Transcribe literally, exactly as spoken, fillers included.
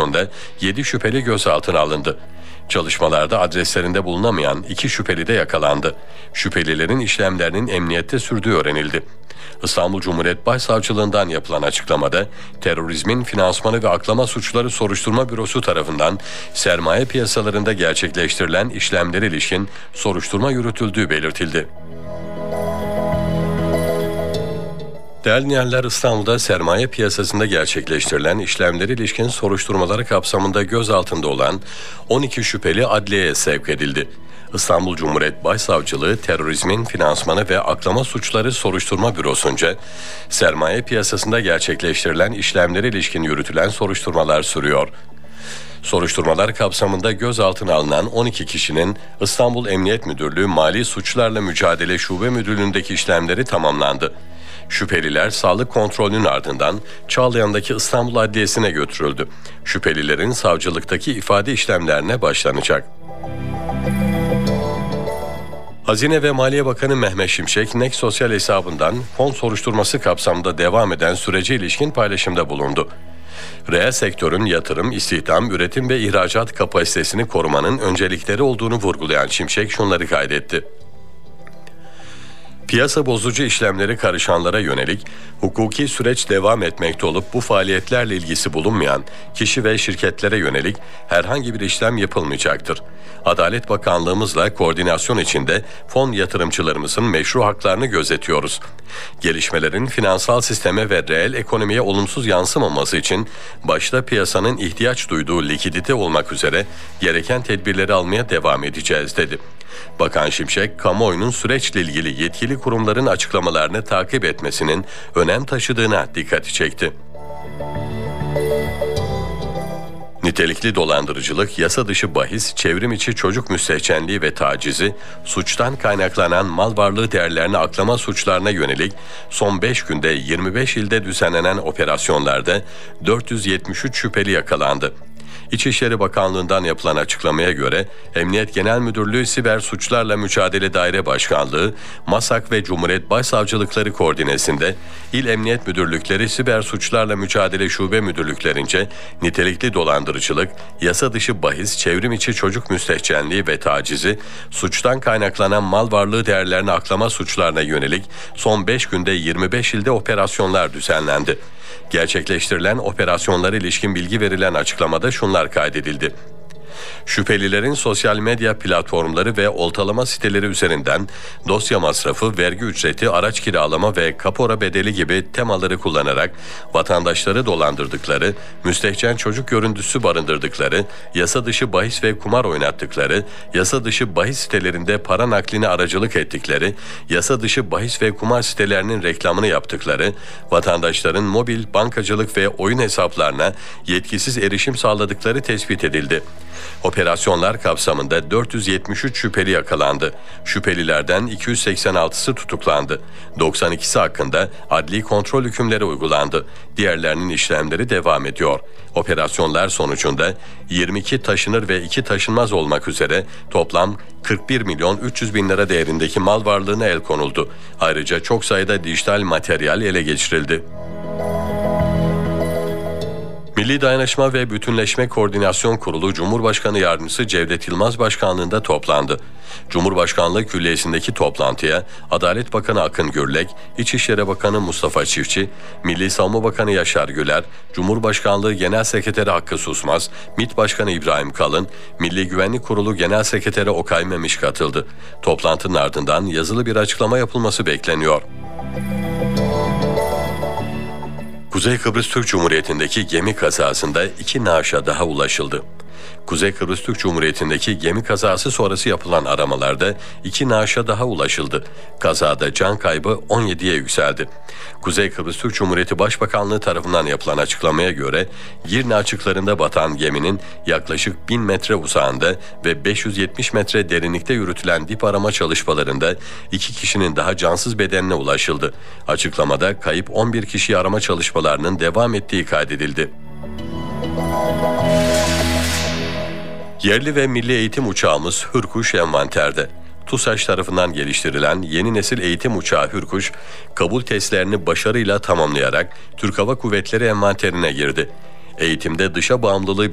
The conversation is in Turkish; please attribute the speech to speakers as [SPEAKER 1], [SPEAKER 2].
[SPEAKER 1] sonucunda yedi şüpheli gözaltına alındı. Çalışmalarda adreslerinde bulunamayan iki şüpheli de yakalandı. Şüphelilerin işlemlerinin emniyette sürdüğü öğrenildi. İstanbul Cumhuriyet Başsavcılığından yapılan açıklamada terörizmin finansmanı ve aklama suçları soruşturma bürosu tarafından sermaye piyasalarında gerçekleştirilen işlemlere ilişkin soruşturma yürütüldüğü belirtildi. Değerli dinleyenler, İstanbul'da sermaye piyasasında gerçekleştirilen işlemlere ilişkin soruşturmaları kapsamında gözaltında olan on iki şüpheli adliyeye sevk edildi. İstanbul Cumhuriyet Başsavcılığı Terörizmin Finansmanı ve Aklama Suçları Soruşturma Bürosu'nca sermaye piyasasında gerçekleştirilen işlemlere ilişkin yürütülen soruşturmalar sürüyor. Soruşturmalar kapsamında gözaltına alınan on iki kişinin İstanbul Emniyet Müdürlüğü Mali Suçlarla Mücadele Şube Müdürlüğü'ndeki işlemleri tamamlandı. Şüpheliler sağlık kontrolünün ardından Çağlayan'daki İstanbul Adliyesi'ne götürüldü. Şüphelilerin savcılıktaki ifade işlemlerine başlanacak. Hazine ve Maliye Bakanı Mehmet Şimşek, N E K Sosyal hesabından fon soruşturması kapsamında devam eden sürece ilişkin paylaşımda bulundu. Reel sektörün yatırım, istihdam, üretim ve ihracat kapasitesini korumanın öncelikleri olduğunu vurgulayan Şimşek şunları kaydetti. Piyasa bozucu işlemleri karışanlara yönelik hukuki süreç devam etmekte olup bu faaliyetlerle ilgisi bulunmayan kişi ve şirketlere yönelik herhangi bir işlem yapılmayacaktır. Adalet Bakanlığımızla koordinasyon içinde fon yatırımcılarımızın meşru haklarını gözetiyoruz. Gelişmelerin finansal sisteme ve reel ekonomiye olumsuz yansımaması için başta piyasanın ihtiyaç duyduğu likidite olmak üzere gereken tedbirleri almaya devam edeceğiz dedi. Bakan Şimşek, kamuoyunun süreçle ilgili yetkili kurumların açıklamalarını takip etmesinin önem taşıdığına dikkati çekti. Nitelikli dolandırıcılık, yasa dışı bahis, çevrim içi çocuk müstehcenliği ve tacizi, suçtan kaynaklanan mal varlığı değerlerini aklama suçlarına yönelik son beş günde yirmi beş ilde düzenlenen operasyonlarda dört yüz yetmiş üç şüpheli yakalandı. İçişleri Bakanlığı'ndan yapılan açıklamaya göre Emniyet Genel Müdürlüğü Siber Suçlarla Mücadele Daire Başkanlığı, MASAK ve Cumhuriyet Başsavcılıkları koordinesinde İl Emniyet Müdürlükleri Siber Suçlarla Mücadele Şube Müdürlüklerince nitelikli dolandırıcılık, yasa dışı bahis, çevrim içi çocuk müstehcenliği ve tacizi, suçtan kaynaklanan mal varlığı değerlerini aklama suçlarına yönelik son beş günde yirmi beş ilde operasyonlar düzenlendi. Gerçekleştirilen operasyonlara ilişkin bilgi verilen açıklamada şunlar kaydedildi. Şüphelilerin sosyal medya platformları ve oltalama siteleri üzerinden dosya masrafı, vergi ücreti, araç kiralama ve kapora bedeli gibi temaları kullanarak vatandaşları dolandırdıkları, müstehcen çocuk görüntüsü barındırdıkları, yasa dışı bahis ve kumar oynattıkları, yasa dışı bahis sitelerinde para nakline aracılık ettikleri, yasa dışı bahis ve kumar sitelerinin reklamını yaptıkları, vatandaşların mobil, bankacılık ve oyun hesaplarına yetkisiz erişim sağladıkları tespit edildi. Operasyonlar kapsamında dört yüz yetmiş üç şüpheli yakalandı. Şüphelilerden iki yüz seksen altısı tutuklandı. doksan ikisi hakkında adli kontrol hükümleri uygulandı. Diğerlerinin işlemleri devam ediyor. Operasyonlar sonucunda yirmi iki taşınır ve iki taşınmaz olmak üzere toplam kırk bir milyon üç yüz bin lira değerindeki mal varlığına el konuldu. Ayrıca çok sayıda dijital materyal ele geçirildi. Milli Dayanışma ve Bütünleşme Koordinasyon Kurulu Cumhurbaşkanı Yardımcısı Cevdet Yılmaz Başkanlığında toplandı. Cumhurbaşkanlığı Külliyesi'ndeki toplantıya Adalet Bakanı Akın Gürlek, İçişleri Bakanı Mustafa Çiftçi, Milli Savunma Bakanı Yaşar Güler, Cumhurbaşkanlığı Genel Sekreteri Hakkı Susmaz, MİT Başkanı İbrahim Kalın, Milli Güvenlik Kurulu Genel Sekreteri Okay Memiş katıldı. Toplantının ardından yazılı bir açıklama yapılması bekleniyor. Kuzey Kıbrıs Türk Cumhuriyeti'ndeki gemi kazasında iki naaşa daha ulaşıldı. Kuzey Kıbrıs Türk Cumhuriyeti'ndeki gemi kazası sonrası yapılan aramalarda iki naaşa daha ulaşıldı. Kazada can kaybı on yediye yükseldi. Kuzey Kıbrıs Türk Cumhuriyeti Başbakanlığı tarafından yapılan açıklamaya göre Girne açıklarında batan geminin yaklaşık bin metre uzağında ve beş yüz yetmiş metre derinlikte yürütülen dip arama çalışmalarında iki kişinin daha cansız bedenine ulaşıldı. Açıklamada kayıp on bir kişiyi arama çalışmalarının devam ettiği kaydedildi. Yerli ve milli eğitim uçağımız Hürkuş envanterde. TUSAŞ tarafından geliştirilen yeni nesil eğitim uçağı Hürkuş, kabul testlerini başarıyla tamamlayarak Türk Hava Kuvvetleri envanterine girdi. Eğitimde dışa bağımlılığı